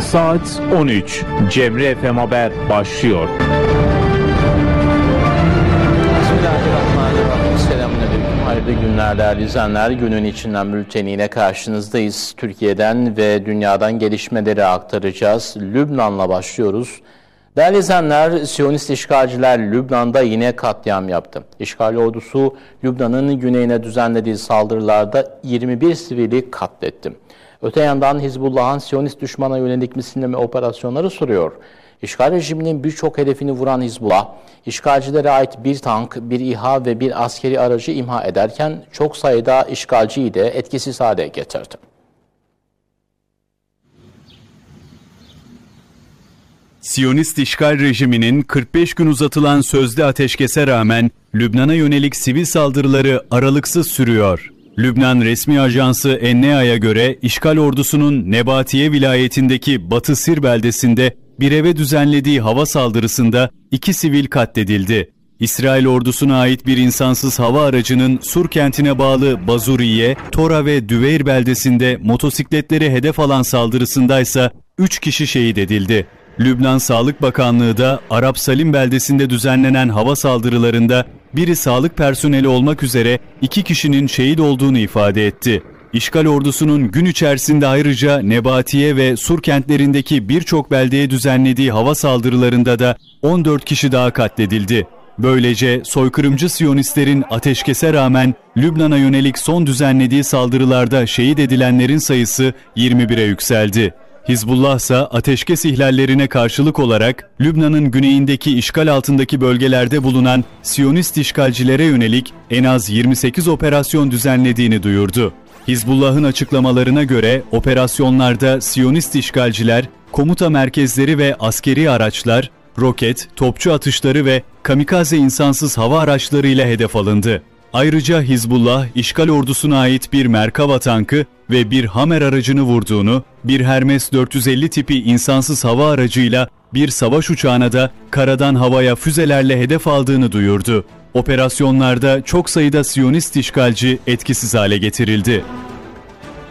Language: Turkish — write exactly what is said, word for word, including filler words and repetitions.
Saat on üç. Cemre F M Haber başlıyor. Bismillahirrahmanirrahim. Selamünaleyküm. Hayırlı günler değerli izleyenler. Günün içinden bülteniyle karşınızdayız. Türkiye'den ve dünyadan gelişmeleri aktaracağız. Lübnan'la başlıyoruz. Değerli izleyenler, Siyonist işgalciler Lübnan'da yine katliam yaptı. İşgal ordusu Lübnan'ın güneyine düzenlediği saldırılarda yirmi bir sivili katletti. Öte yandan Hizbullah'ın Siyonist düşmana yönelik misilleme operasyonları sürüyor. İşgal rejiminin birçok hedefini vuran Hizbullah, işgalcilere ait bir tank, bir İHA ve bir askeri aracı imha ederken çok sayıda işgalciyi de etkisiz hale getirdi. Siyonist işgal rejiminin kırk beş gün uzatılan sözlü ateşkese rağmen Lübnan'a yönelik sivil saldırıları aralıksız sürüyor. Lübnan resmi ajansı N N A'ya göre işgal ordusunun Nebatiye vilayetindeki Batı Sir beldesinde bir eve düzenlediği hava saldırısında iki sivil katledildi. İsrail ordusuna ait bir insansız hava aracının Sur kentine bağlı Bazuriye, Tora ve Düveyr beldesinde motosikletleri hedef alan saldırısındaysa üç kişi şehit edildi. Lübnan Sağlık Bakanlığı da Arap Salim beldesinde düzenlenen hava saldırılarında biri sağlık personeli olmak üzere iki kişinin şehit olduğunu ifade etti. İşgal ordusunun gün içerisinde ayrıca Nebatiye ve Sur kentlerindeki birçok beldeye düzenlediği hava saldırılarında da on dört kişi daha katledildi. Böylece soykırımcı Siyonistlerin ateşkese rağmen Lübnan'a yönelik son düzenlediği saldırılarda şehit edilenlerin sayısı yirmi bire yükseldi. Hizbullah ise ateşkes ihlallerine karşılık olarak Lübnan'ın güneyindeki işgal altındaki bölgelerde bulunan Siyonist işgalcilere yönelik en az yirmi sekiz operasyon düzenlediğini duyurdu. Hizbullah'ın açıklamalarına göre operasyonlarda Siyonist işgalciler, komuta merkezleri ve askeri araçlar, roket, topçu atışları ve kamikaze insansız hava araçlarıyla hedef alındı. Ayrıca Hizbullah, işgal ordusuna ait bir Merkava tankı ve bir Hammer aracını vurduğunu, bir Hermes dört yüz elli tipi insansız hava aracıyla bir savaş uçağına da karadan havaya füzelerle hedef aldığını duyurdu. Operasyonlarda çok sayıda Siyonist işgalci etkisiz hale getirildi.